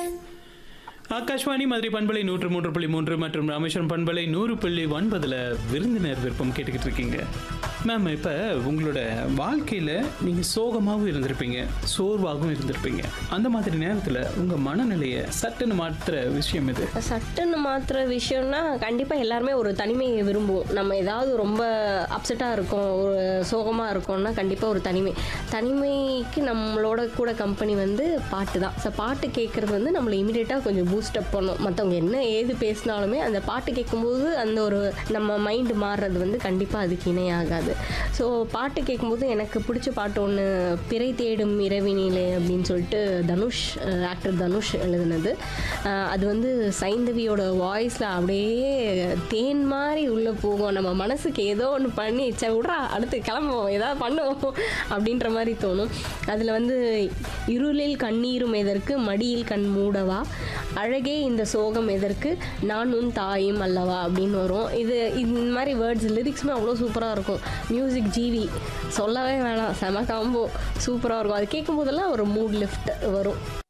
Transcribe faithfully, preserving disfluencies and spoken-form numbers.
ஆகாஷ்வாணி மதுரை பண்பலை நூற்று மூன்று புள்ளி மூன்று மற்றும் ராமேஸ்வரம் பண்பலை நூறு புள்ளி ஒன்பதுல விருந்தினர் விருப்பம் கேட்டுக்கிட்டு இருக்கீங்க. மேம், இப்போ உங்களோட வாழ்க்கையில் நீங்கள் சோகமாகவும் இருந்திருப்பீங்க, சோர்வாகவும் இருந்திருப்பீங்க. அந்த மாதிரி நேரத்தில் உங்கள் மனநிலையை சட்டுன்னு மாற்றுற விஷயம் இது? சட்டுன்னு மாற்றுற விஷயம்னா கண்டிப்பாக எல்லாருமே ஒரு தனிமையை விரும்புவோம். நம்ம ஏதாவது ரொம்ப அப்செட்டாக இருக்கோம், ஒரு சோகமாக இருக்கோம்னா கண்டிப்பாக ஒரு தனிமை. தனிமைக்கு நம்மளோட கூட கம்பெனி வந்து பாட்டு தான். ஸோ பாட்டு கேட்குறது வந்து நம்மளை இமீடியட்டாக கொஞ்சம் பூஸ்டப் பண்ணும். மற்றவங்க என்ன ஏது பேசினாலுமே அந்த பாட்டு கேட்கும்போது அந்த ஒரு நம்ம மைண்டு மாறுறது வந்து கண்டிப்பாக அதுக்கு இணையாகாது. ஸோ பாட்டு கேட்கும்போது எனக்கு பிடிச்ச பாட்டு ஒன்று பிறை தேடும் இரவினிலே அப்படின்னு சொல்லிட்டு தனுஷ், ஆக்டர் தனுஷ் எழுதுனது. அது வந்து சைந்தவியோட வாய்ஸில் அப்படியே தேன் மாதிரி உள்ளே போகும். நம்ம மனசுக்கு ஏதோ ஒன்று பண்ணி சே விட்றா அடுத்து கிளம்புவோம் ஏதாவது பண்ணுவோம் அப்படின்ற மாதிரி தோணும். அதில் வந்து இருளில் கண்ணீரும் எதற்கு மடியில் கண் மூடவா, அழகே இந்த சோகம் எதற்கு நான் உன் தாயும் அல்லவா அப்படின்னு வரும். இது இந்த மாதிரி வேர்ட்ஸ் லிரிக்ஸுமே அவ்வளோ சூப்பராக இருக்கும். மியூசிக் ஜிவி சொல்லவே வேணாம், செம காம்போ சூப்பராக இருக்கும். அது கேட்கும் போதெல்லாம் ஒரு மூட் லிஃப்ட் வரும்.